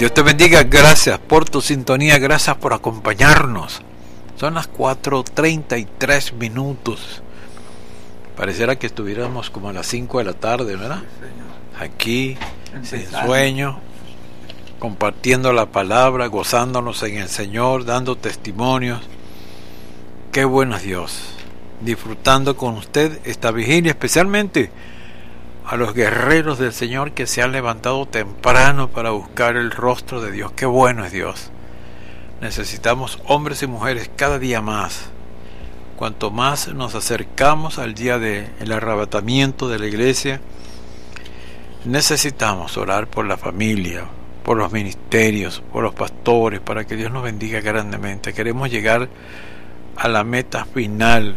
Dios te bendiga, gracias por tu sintonía, gracias por acompañarnos. Son las 4:33 minutos. Pareciera que estuviéramos como a las 5 de la tarde, ¿verdad? Aquí, sin sueño, compartiendo la palabra, gozándonos en el Señor, dando testimonios. Qué bueno es Dios. Disfrutando con usted esta vigilia, especialmente a los guerreros del Señor que se han levantado temprano para buscar el rostro de Dios. Qué bueno es Dios. Necesitamos hombres y mujeres cada día más. Cuanto más nos acercamos al día del arrebatamiento de la iglesia, necesitamos orar por la familia, por los ministerios, por los pastores, para que Dios nos bendiga grandemente. Queremos llegar a la meta final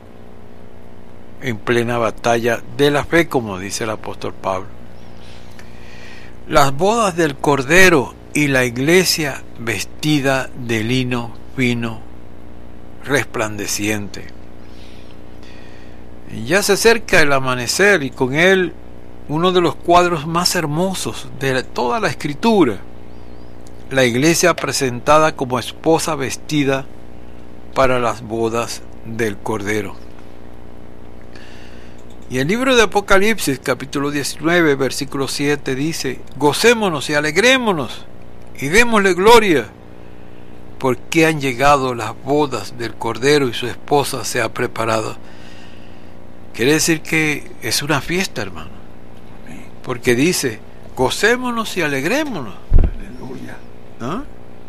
en plena batalla de la fe, como dice el apóstol Pablo. Las bodas del Cordero y la iglesia vestida de lino fino, resplandeciente. Ya se acerca el amanecer y con él uno de los cuadros más hermosos de toda la Escritura. La iglesia presentada como esposa vestida para las bodas del Cordero. Y el libro de Apocalipsis, capítulo 19, versículo 7 dice: gocémonos y alegrémonos y démosle gloria, porque han llegado las bodas del Cordero y su esposa se ha preparado. Quiere decir que es una fiesta, hermano, porque dice: gocémonos y alegrémonos. Aleluya. ¿No?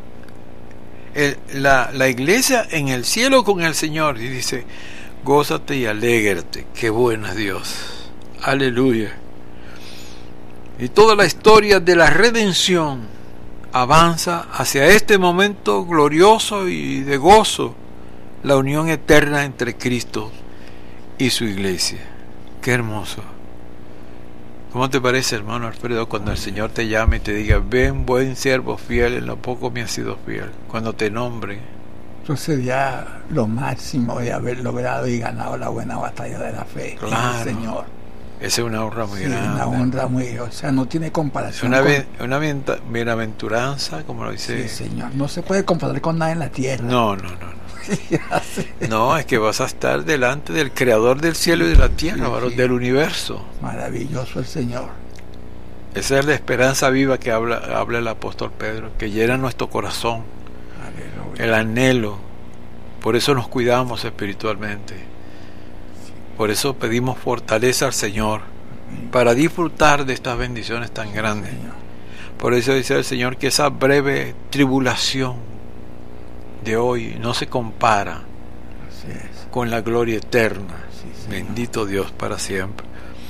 La iglesia en el cielo con el Señor, y dice: gózate y alégrate. Qué bueno es Dios. Aleluya. Y toda la historia de la redención avanza hacia este momento glorioso y de gozo, la unión eterna entre Cristo y su iglesia. Qué hermoso. ¿Cómo te parece, hermano Alfredo, cuando el Señor te llame y te diga: ven, buen siervo fiel, en lo poco me has sido fiel? Cuando te nombre. Eso sería lo máximo de haber logrado y ganado la buena batalla de la fe. Claro. El Señor. Esa es una honra muy grande. Una honra muy, o sea, no tiene comparación. Una bienaventuranza, como lo dice. Sí, Señor. No se puede comparar con nada en la tierra. No. No, es que vas a estar delante del Creador del cielo y de la tierra, varón, del universo. Maravilloso el Señor. Esa es la esperanza viva que habla el apóstol Pedro, que llena nuestro corazón. Aleluya. El anhelo. Por eso nos cuidamos espiritualmente. Por eso pedimos fortaleza al Señor para disfrutar de estas bendiciones tan grandes. Por eso dice el Señor que esa breve tribulación de hoy no se compara con la gloria eterna. Bendito Dios para siempre.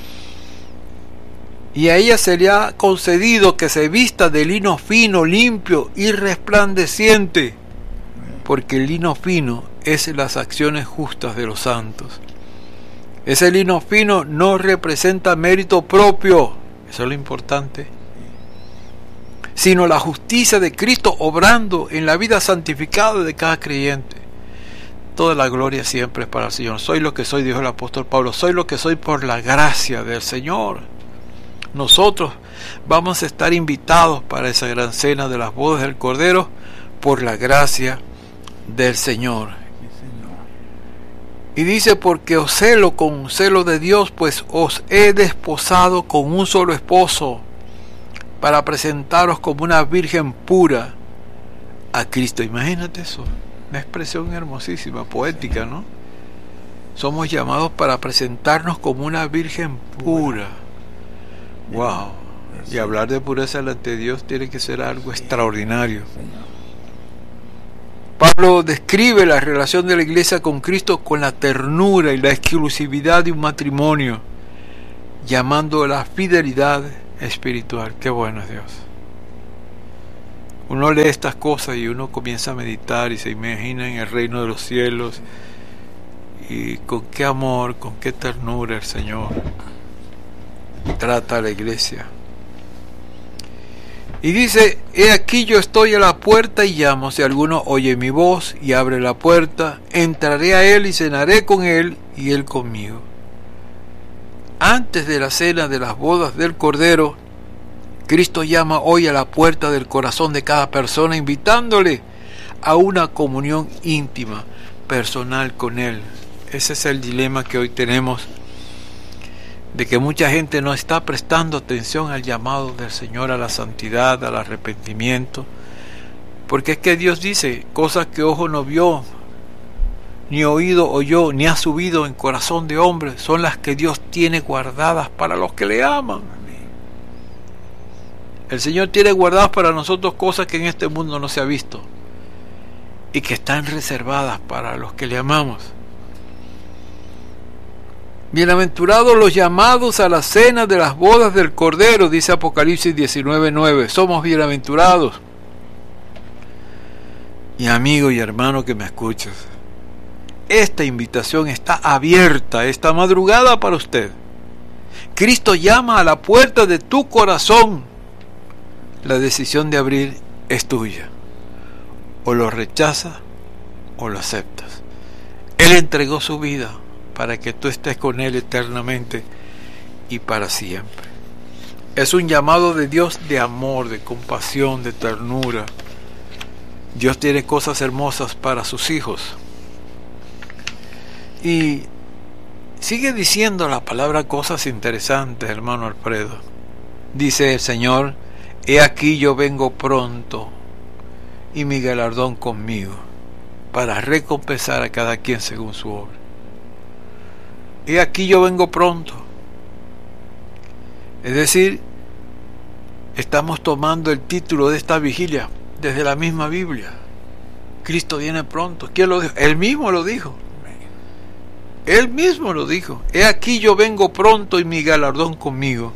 Y a ella se le ha concedido que se vista de lino fino, limpio y resplandeciente, porque el lino fino es las acciones justas de los santos. Ese lino fino no representa mérito propio, eso es lo importante, sino la justicia de Cristo obrando en la vida santificada de cada creyente. Toda la gloria siempre es para el Señor. Soy lo que soy, dijo el apóstol Pablo, soy lo que soy por la gracia del Señor. Nosotros vamos a estar invitados para esa gran cena de las bodas del Cordero por la gracia del Señor. Y dice: porque os celo con celo de Dios, pues os he desposado con un solo esposo, para presentaros como una virgen pura a Cristo. Imagínate eso, una expresión hermosísima, poética, ¿no? Somos llamados para presentarnos como una virgen pura. Wow. Y hablar de pureza delante de Dios tiene que ser algo extraordinario. Pablo describe la relación de la iglesia con Cristo con la ternura y la exclusividad de un matrimonio, llamando la fidelidad espiritual. Qué bueno es Dios. Uno lee estas cosas y uno comienza a meditar y se imagina en el reino de los cielos, y con qué amor, con qué ternura el Señor trata a la iglesia. Y dice: he aquí yo estoy a la puerta y llamo. Si alguno oye mi voz y abre la puerta, entraré a él y cenaré con él y él conmigo. Antes de la cena de las bodas del Cordero, Cristo llama hoy a la puerta del corazón de cada persona, invitándole a una comunión íntima, personal con Él. Ese es el dilema que hoy tenemos, de que mucha gente no está prestando atención al llamado del Señor a la santidad, al arrepentimiento, porque es que Dios dice, cosas que ojo no vio, ni oído oyó, ni ha subido en corazón de hombre, son las que Dios tiene guardadas para los que le aman. El Señor tiene guardadas para nosotros cosas que en este mundo no se ha visto y que están reservadas para los que le amamos. Bienaventurados los llamados a la cena de las bodas del Cordero, dice Apocalipsis 19:9. Somos bienaventurados. Y amigo y hermano que me escuchas, esta invitación está abierta esta madrugada para usted. Cristo llama a la puerta de tu corazón. La decisión de abrir es tuya. O lo rechazas o lo aceptas. Él entregó su vida para que tú estés con Él eternamente y para siempre. Es un llamado de Dios de amor, de compasión, de ternura. Dios tiene cosas hermosas para sus hijos. Y sigue diciendo la palabra cosas interesantes, hermano Alfredo. Dice el Señor, he aquí yo vengo pronto y mi galardón conmigo, para recompensar a cada quien según su obra. He aquí yo vengo pronto. Es decir, estamos tomando el título de esta vigilia desde la misma Biblia. Cristo viene pronto. ¿Quién lo dijo? Él mismo lo dijo. Él mismo lo dijo. He aquí yo vengo pronto y mi galardón conmigo.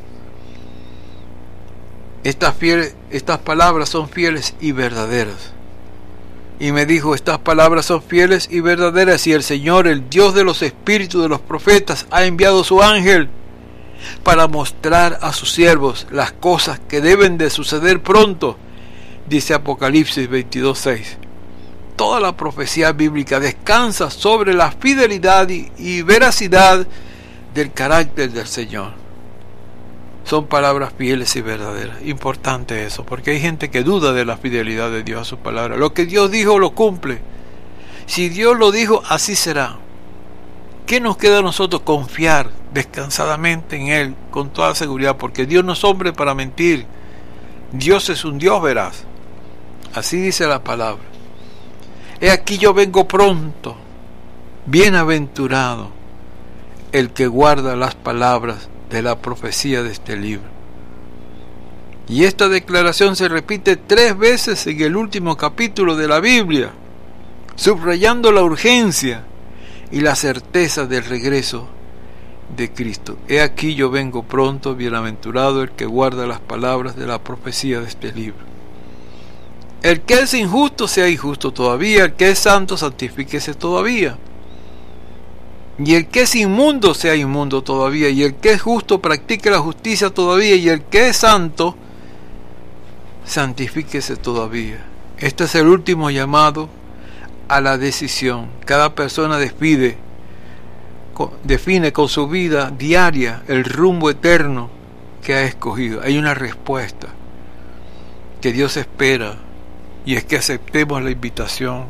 Estas palabras son fieles y verdaderas. Y me dijo, estas palabras son fieles y verdaderas, y el Señor, el Dios de los espíritus de los profetas, ha enviado su ángel para mostrar a sus siervos las cosas que deben de suceder pronto, dice Apocalipsis 22:6. Toda la profecía bíblica descansa sobre la fidelidad y veracidad del carácter del Señor. Son palabras fieles y verdaderas. Importante eso, porque hay gente que duda de la fidelidad de Dios a su palabra. Lo que Dios dijo lo cumple. Si Dios lo dijo, así será. ¿Qué nos queda a nosotros? Confiar descansadamente en Él, con toda seguridad, porque Dios no es hombre para mentir. Dios es un Dios veraz. Así dice la palabra. He aquí yo vengo pronto. Bienaventurado el que guarda las palabras de la profecía de este libro. Y esta declaración se repite 3 veces en el último capítulo de la Biblia, subrayando la urgencia y la certeza del regreso de Cristo. He aquí yo vengo pronto, bienaventurado el que guarda las palabras de la profecía de este libro. El que es injusto sea injusto todavía, el que es santo santifíquese todavía. Y el que es inmundo sea inmundo todavía, y el que es justo practique la justicia todavía, y el que es santo santifíquese todavía. Este es el último llamado a la decisión. Cada persona define con su vida diaria el rumbo eterno que ha escogido. Hay una respuesta que Dios espera, y es que aceptemos la invitación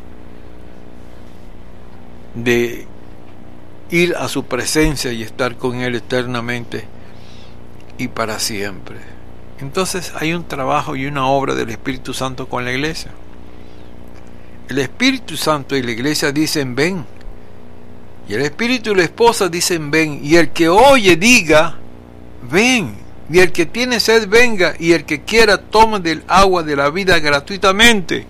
de ir a su presencia y estar con Él eternamente y para siempre. Entonces hay un trabajo y una obra del Espíritu Santo con la iglesia. El Espíritu Santo y la iglesia dicen ven, y el Espíritu y la esposa dicen ven, y el que oye diga ven, y el que tiene sed venga, y el que quiera tome del agua de la vida gratuitamente.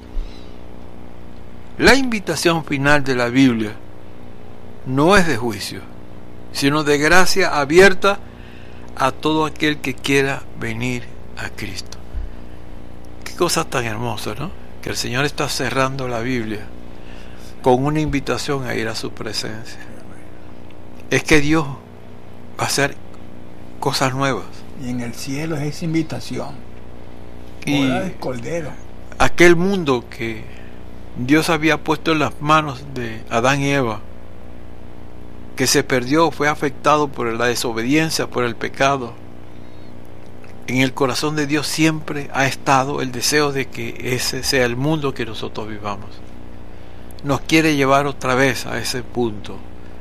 La invitación final de la Biblia no es de juicio, sino de gracia abierta a todo aquel que quiera venir a Cristo. Qué cosa tan hermosa, ¿no? Que el Señor está cerrando la Biblia con una invitación a ir a su presencia. Es que Dios va a hacer cosas nuevas. Y en el cielo es esa invitación. Y boda del Cordero. Aquel mundo que Dios había puesto en las manos de Adán y Eva, que se perdió, fue afectado por la desobediencia, por el pecado. en el corazón de Dios siempre ha estado el deseo de que ese sea el mundo que nosotros vivamos. Nos quiere llevar otra vez a ese punto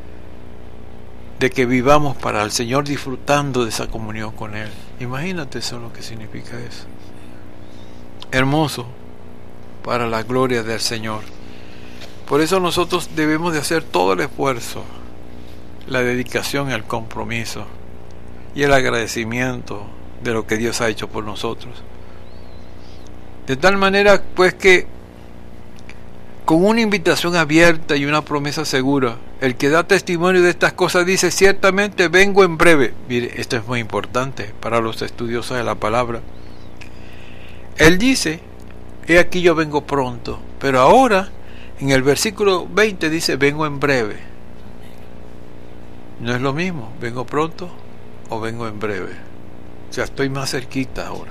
de que vivamos para el Señor, disfrutando de esa comunión con Él. Imagínate eso, lo que significa eso. Hermoso, para la gloria del Señor. Por eso nosotros debemos de hacer todo el esfuerzo, la dedicación, el compromiso y el agradecimiento de lo que Dios ha hecho por nosotros. De tal manera pues que con una invitación abierta y una promesa segura, el que da testimonio de estas cosas dice: ciertamente vengo en breve. Mire, esto es muy importante para los estudiosos de la palabra. Él dice: he aquí yo vengo pronto. Pero ahora en el versículo 20 dice: vengo en breve. No es lo mismo, vengo pronto o vengo en breve. O sea, estoy más cerquita ahora.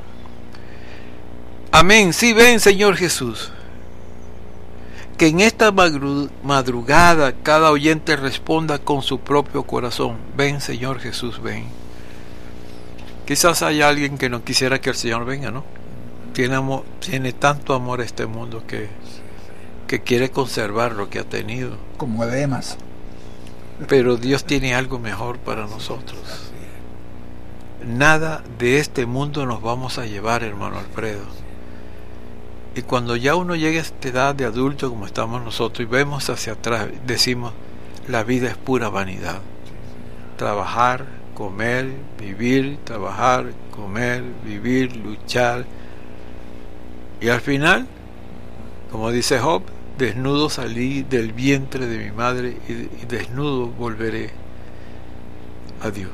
Amén. Sí, ven, Señor Jesús. Que en esta madrugada cada oyente responda con su propio corazón: ven, Señor Jesús, ven. Quizás haya alguien que no quisiera que el Señor venga, ¿no? Tiene tanto amor a este mundo que quiere conservar lo que ha tenido. Como Demas. Pero Dios tiene algo mejor para nosotros. Nada de este mundo nos vamos a llevar, hermano Alfredo. Y cuando ya uno llega a esta edad de adulto como estamos nosotros y vemos hacia atrás, decimos: la vida es pura vanidad. Trabajar, comer, vivir, trabajar, comer, vivir, luchar. Y al final, como dice Job: desnudo salí del vientre de mi madre y desnudo volveré a Dios.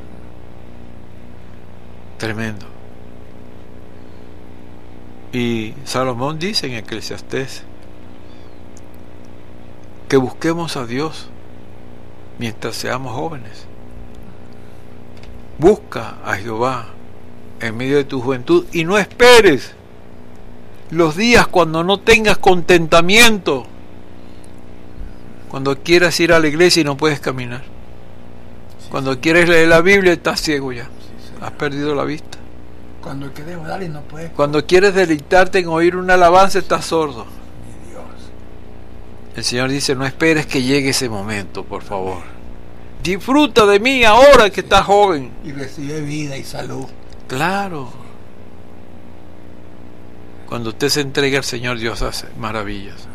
Tremendo. Y Salomón dice en Eclesiastés que busquemos a Dios mientras seamos jóvenes. Busca a Jehová en medio de tu juventud y no esperes los días cuando no tengas contentamiento, cuando quieras ir a la iglesia y no puedes caminar, cuando quieres leer la Biblia estás ciego ya, has perdido la vista, cuando quieres orar y no puedes, cuando quieres deleitarte en oír una alabanza estás sordo. Mi Dios. El Señor dice: no esperes que llegue ese momento, por favor. Disfruta de mí ahora que estás joven y recibe vida y salud. Claro. Cuando usted se entrega al Señor, Dios hace maravillas.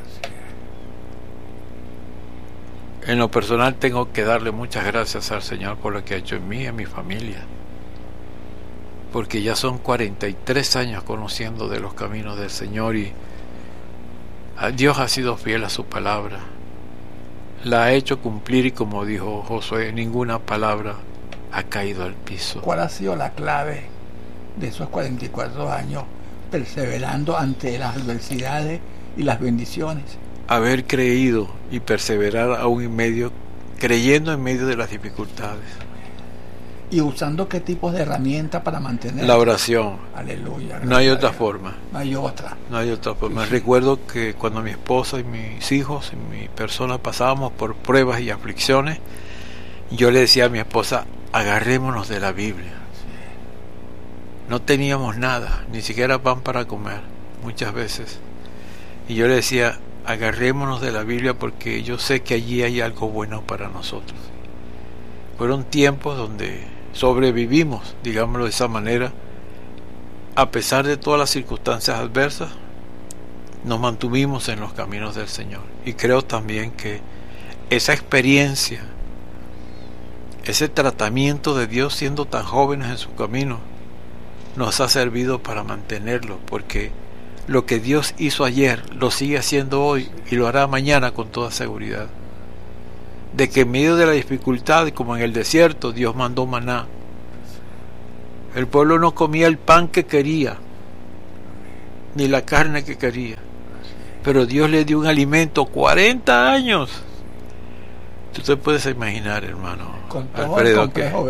En lo personal tengo que darle muchas gracias al Señor por lo que ha hecho en mí y en mi familia, porque ya son 43 años conociendo de los caminos del Señor y Dios ha sido fiel a su palabra, la ha hecho cumplir, y como dijo Josué, ninguna palabra ha caído al piso. ¿Cuál ha sido la clave de esos 44 años perseverando ante las adversidades y las bendiciones? Haber creído y perseverar aún creyendo en medio de las dificultades. ¿Y usando qué tipos de herramientas para mantener? La oración. Aleluya. No hay otra forma. No hay otra. No hay otra forma. Sí. Recuerdo que cuando mi esposa y mis hijos y mi persona pasábamos por pruebas y aflicciones, yo le decía a mi esposa: agarrémonos de la Biblia. No teníamos nada, ni siquiera pan para comer, muchas veces. Y yo le decía: agarrémonos de la Biblia porque yo sé que allí hay algo bueno para nosotros. Fueron tiempos donde sobrevivimos, digámoslo de esa manera, a pesar de todas las circunstancias adversas, nos mantuvimos en los caminos del Señor. Y creo también que esa experiencia, ese tratamiento de Dios siendo tan jóvenes en su camino, nos ha servido para mantenerlo, porque lo que Dios hizo ayer lo sigue haciendo hoy y lo hará mañana con toda seguridad. De que en medio de la dificultad, como en el desierto, Dios mandó maná. El pueblo no comía el pan que quería, ni la carne que quería, pero Dios le dio un alimento 40 años. Tú te puedes imaginar, hermano con todo Alfredo, el complejo,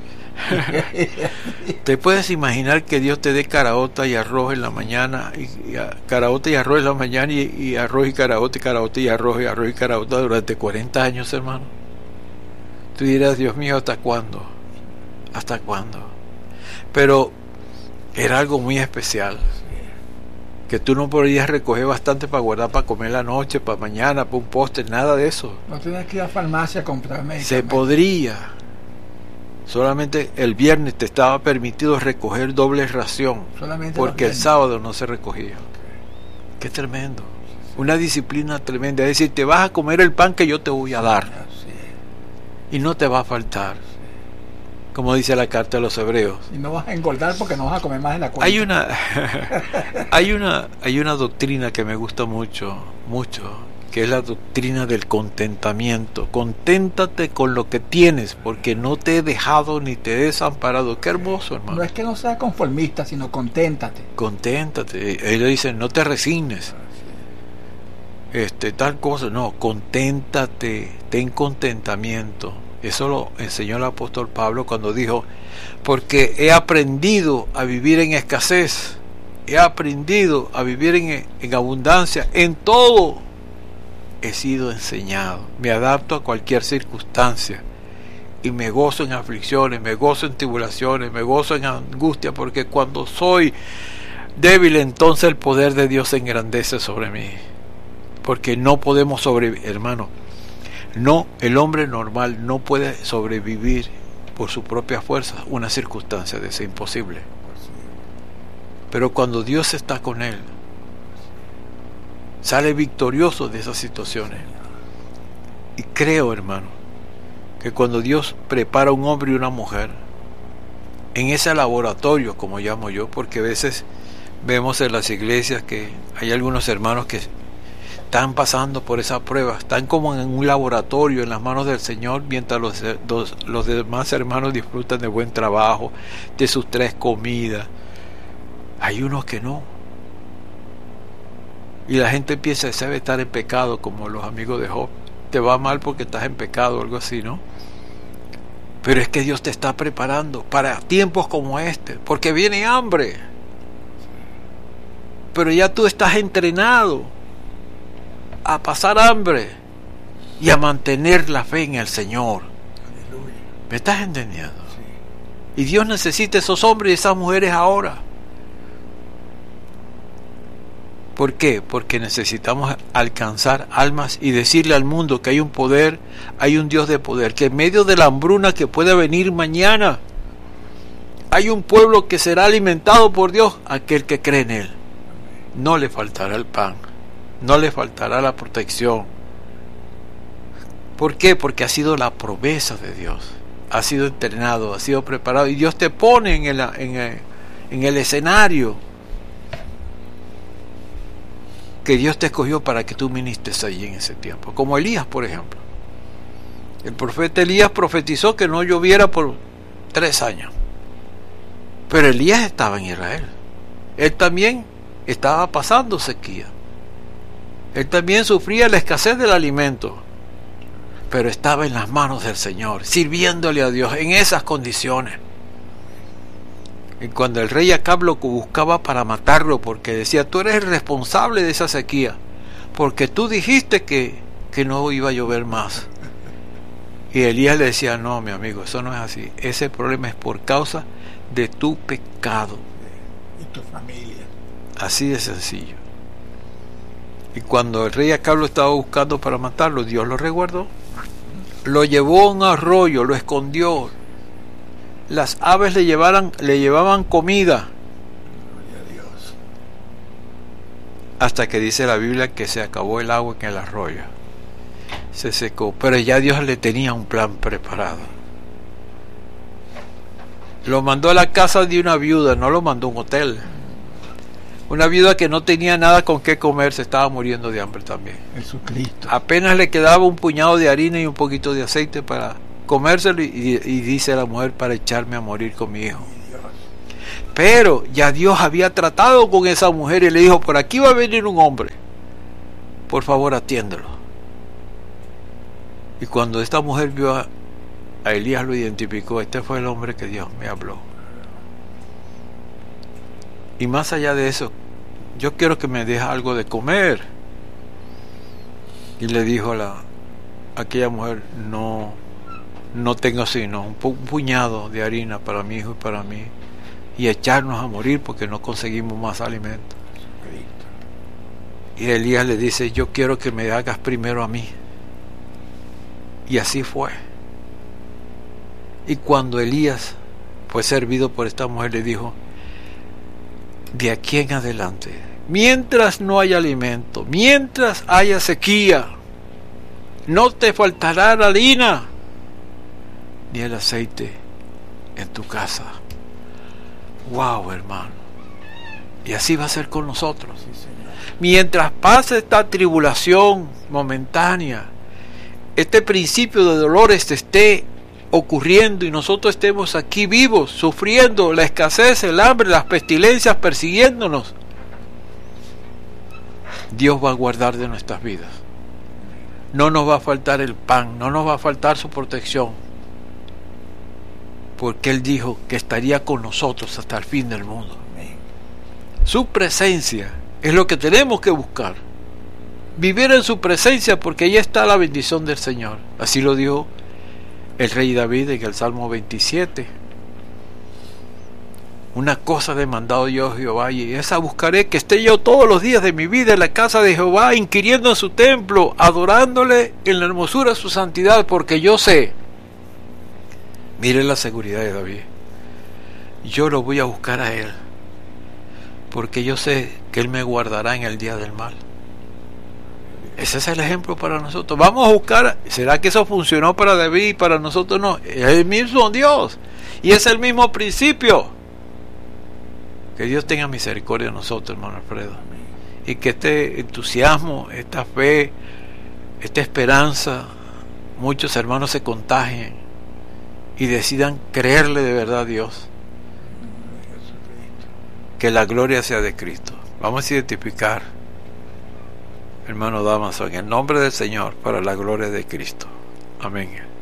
te puedes imaginar que Dios te dé caraota y arroz en la mañana, y caraota y arroz en la mañana, y arroz y caraota y arroz y caraota durante 40 años, hermano. Tú dirás: Dios mío, ¿hasta cuándo? ¿Hasta cuándo? Pero Era algo muy especial. Que tú no podías recoger bastante para guardar para comer la noche, para mañana, para un postre, nada de eso. No tenías que ir a la farmacia a comprar medicamentos. Se podría. Solamente el viernes te estaba permitido recoger doble ración. Solamente porque el sábado no se recogía. Qué tremendo. Una disciplina tremenda. Es decir, te vas a comer el pan que yo te voy a dar. Y no te va a faltar. Como dice la carta de los Hebreos. Y no vas a engordar porque no vas a comer más de la cuenta. Hay una doctrina que me gusta mucho, que es la doctrina del contentamiento. Conténtate con lo que tienes, porque no te he dejado ni te he desamparado. Qué hermoso, hermano. No es que no seas conformista, sino conténtate. Conténtate. Ellos dicen, no te resignes. Tal cosa, no, conténtate, ten contentamiento. Eso lo enseñó el apóstol Pablo cuando dijo, porque he aprendido a vivir en escasez, he aprendido a vivir en abundancia, en todo he sido enseñado, me adapto a cualquier circunstancia y me gozo en aflicciones, me gozo en tribulaciones, me gozo en angustia, porque cuando soy débil, entonces el poder de Dios se engrandece sobre mí, porque no podemos sobrevivir, hermano. No, el hombre normal no puede sobrevivir por su propia fuerza una circunstancia de esa, imposible. Pero cuando Dios está con él, sale victorioso de esas situaciones. Y creo, hermano, que cuando Dios prepara a un hombre y una mujer en ese laboratorio, como llamo yo, porque a veces vemos en las iglesias que hay algunos hermanos que están pasando por esa prueba, están como en un laboratorio en las manos del Señor, mientras los demás hermanos disfrutan de buen trabajo, de sus 3 comidas. Hay unos que no, y la gente piensa que debe estar en pecado, como los amigos de Job. Te va mal porque estás en pecado o algo así, ¿no? Pero es que Dios te está preparando para tiempos como este, porque viene hambre, pero ya tú estás entrenado a pasar hambre y a mantener la fe en el Señor. Aleluya. ¿Me estás entendiendo? Sí. Y Dios necesita esos hombres y esas mujeres ahora. ¿Por qué? Porque necesitamos alcanzar almas y decirle al mundo que hay un poder, hay un Dios de poder, que en medio de la hambruna que puede venir mañana, hay un pueblo que será alimentado por Dios, aquel que cree en Él. No le faltará el pan, no le faltará la protección. ¿Por qué? Porque ha sido la promesa de Dios, ha sido entrenado, ha sido preparado, y Dios te pone en el escenario que Dios te escogió para que tú ministres allí en ese tiempo. Como Elías, por ejemplo. El profeta Elías profetizó que no lloviera por 3 años. Pero Elías estaba en Israel. Él también estaba pasando sequía. Él también sufría la escasez del alimento. Pero estaba en las manos del Señor, sirviéndole a Dios en esas condiciones. Y cuando el rey Acab lo buscaba para matarlo, porque decía, tú eres el responsable de esa sequía, porque tú dijiste que no iba a llover más. Y Elías le decía, no, mi amigo, eso no es así. Ese problema es por causa de tu pecado. Y tu familia. Así de sencillo. Y cuando el rey Acab lo estaba buscando para matarlo, Dios lo resguardó. Lo llevó a un arroyo, lo escondió. Las aves le llevaban comida. Gloria a Dios. Hasta que dice la Biblia que se acabó el agua en el arroyo. Se secó. Pero ya Dios le tenía un plan preparado. Lo mandó a la casa de una viuda, no lo mandó a un hotel. Una viuda que no tenía nada con qué comer, se estaba muriendo de hambre también. Jesucristo. Apenas le quedaba un puñado de harina y un poquito de aceite para comérselo, y dice la mujer, para echarme a morir con mi hijo. Pero ya Dios había tratado con esa mujer y le dijo, por aquí va a venir un hombre, por favor atiéndelo. Y cuando esta mujer vio a Elías, lo identificó, este fue el hombre que Dios me habló. Y más allá de eso, yo quiero que me deje algo de comer. Y le dijo a aquella mujer, no tengo sino un puñado de harina para mi hijo y para mí. y echarnos a morir porque no conseguimos más alimento. Y Elías le dice, yo quiero que me hagas primero a mí. Y así fue. Y cuando Elías fue servido por esta mujer, le dijo, de aquí en adelante, mientras no haya alimento, mientras haya sequía, no te faltará la harina ni el aceite en tu casa. Wow, hermano. Y así va a ser con nosotros. Mientras pase esta tribulación momentánea, este principio de dolores esté ocurriendo y nosotros estemos aquí vivos, sufriendo la escasez, el hambre, las pestilencias persiguiéndonos, Dios va a guardar de nuestras vidas. No nos va a faltar el pan, no nos va a faltar su protección, porque Él dijo que estaría con nosotros hasta el fin del mundo. Su presencia es lo que tenemos que buscar, vivir en su presencia, porque ahí está la bendición del Señor. Así lo dijo el rey David en el Salmo 27. Una cosa he demandado yo a Jehová, y esa buscaré, que esté yo todos los días de mi vida en la casa de Jehová, inquiriendo en su templo, adorándole en la hermosura de su santidad, porque yo sé, mire la seguridad de David, yo lo voy a buscar a Él, porque yo sé que Él me guardará en el día del mal. Ese es el ejemplo para nosotros. Vamos a buscar. ¿Será que eso funcionó para David y para nosotros no? Es el mismo Dios y es el mismo principio. Que Dios tenga misericordia de nosotros, hermano Alfredo, y que este entusiasmo, esta fe, esta esperanza, muchos hermanos se contagien y decidan creerle de verdad a Dios. Que la gloria sea de Cristo. Vamos a identificar, hermano Damaso, en el nombre del Señor, para la gloria de Cristo. Amén.